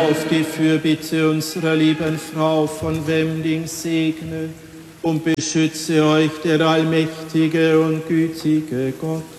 auf die Fürbitte unserer lieben Frau von Wemding segne und beschütze euch der allmächtige und gütige Gott,